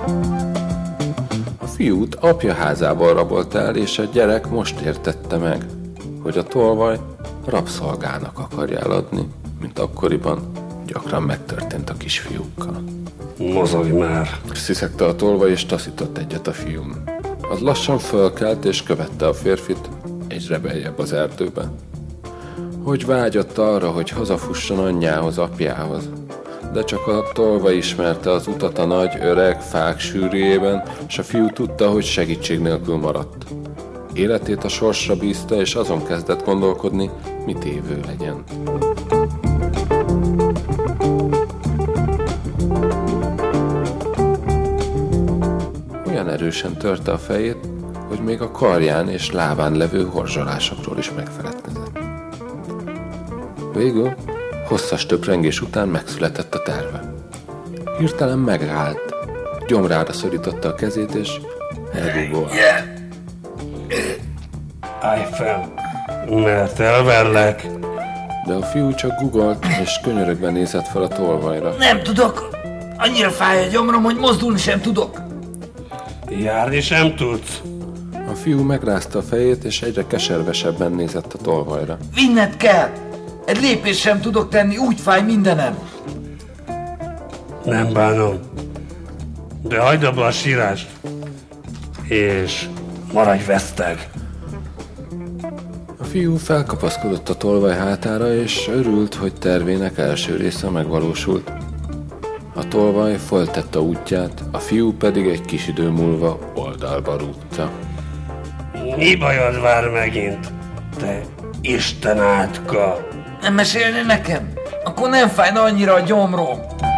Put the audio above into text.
A fiút apja házából rabolt el, és a gyerek most értette meg, hogy a tolvaj rabszolgának akarja eladni, mint akkoriban gyakran megtörtént a kisfiúkkal. Mozogj már! Sziszegte a tolvaj, és taszított egyet a fiún. Az lassan fölkelt, és követte a férfit egyre beljebb az erdőbe. Hogy vágyott arra, hogy hazafusson anyjához, apjához, de csak a tolvaj ismerte az utat a nagy, öreg fák sűrűjében, és a fiú tudta, hogy segítség nélkül maradt. Életét a sorsra bízta, és azon kezdett gondolkodni, mit évő legyen. Olyan erősen törte a fejét, hogy még a karján és lábán levő horzsolásokról is megfeledkezett. Végül, hosszas töprengés után megszületett a terve. Hirtelen megállt, gyomrára szorította a kezét, és elgugolt. Állj fel, mert elverlek. De a fiú csak gugolt, és könyörögve nézett fel a tolvajra. Nem tudok! Annyira fáj a gyomrom, hogy mozdulni sem tudok! Járni sem tudsz. A fiú megrázta a fejét, és egyre keservesebben nézett a tolvajra. Vinned kell! Egy lépést sem tudok tenni, úgy fáj mindenem! Nem bánom. De hagyd abba a sírást. És maradj veszteg. A fiú felkapaszkodott a tolvaj hátára, és örült, hogy tervének első része megvalósult. A tolvaj folytatta útját, a fiú pedig egy kis idő múlva oldalba rúgta. Mi bajod vár megint, te Isten átka? Nem mesélni nekem? Akkor nem fájna annyira a gyomrom.